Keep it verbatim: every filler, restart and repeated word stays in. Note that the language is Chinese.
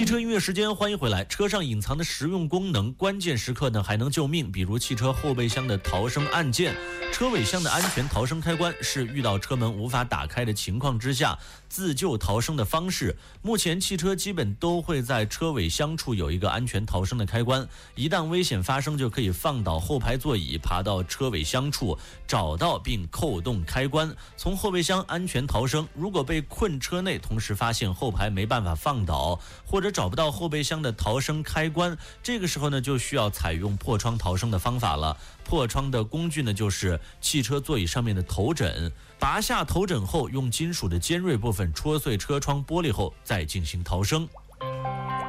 汽车音乐时间，欢迎回来。车上隐藏的实用功能，关键时刻呢还能救命。比如汽车后备箱的逃生按键，车尾箱的安全逃生开关是遇到车门无法打开的情况之下自救逃生的方式。目前汽车基本都会在车尾箱处有一个安全逃生的开关，一旦危险发生，就可以放倒后排座椅，爬到车尾箱处，找到并扣动开关，从后备箱安全逃生。如果被困车内，同时发现后排没办法放倒，或者找不到后备箱的逃生开关，这个时候呢，就需要采用破窗逃生的方法了。破窗的工具呢，就是汽车座椅上面的头枕，拔下头枕后，用金属的尖锐部分戳碎车窗玻璃后，再进行逃生。